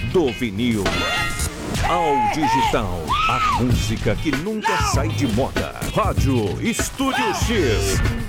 Do vinil ao digital, a música que nunca sai de moda. Rádio Estúdio X.